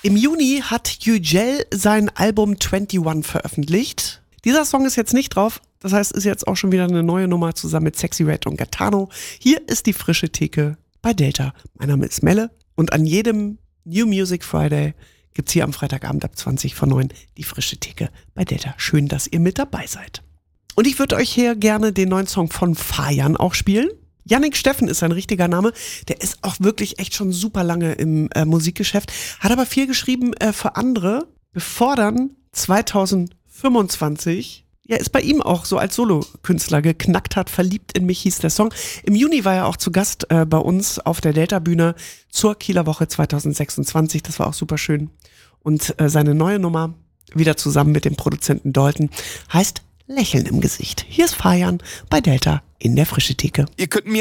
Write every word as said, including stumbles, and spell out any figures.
Im Juni hat Yücel sein Album einundzwanzig veröffentlicht. Dieser Song ist jetzt nicht drauf, das heißt, ist jetzt auch schon wieder eine neue Nummer zusammen mit Sexy Red und Gaetano. Hier ist die frische Theke bei Delta. Mein Name ist Melle und an jedem New Music Friday gibt's hier am Freitagabend ab zwanzig vor neun die frische Theke bei Delta. Schön, dass ihr mit dabei seid. Und ich würde euch hier gerne den neuen Song von Fajan auch spielen. Jannik Steffen ist sein richtiger Name. Der ist auch wirklich echt schon super lange im äh, Musikgeschäft. Hat aber viel geschrieben äh, für andere. Bevor dann zwanzig fünfundzwanzig, ja, ist bei ihm auch so als Solokünstler geknackt hat. Verliebt in mich hieß der Song. Im Juni war er auch zu Gast äh, bei uns auf der Delta-Bühne zur Kieler Woche zwanzig sechsundzwanzig. Das war auch super schön. Und äh, seine neue Nummer, wieder zusammen mit dem Produzenten Dalton, heißt Lächeln im Gesicht. Hier ist Fajan bei Delta in der frische Theke. Ihr könnt mir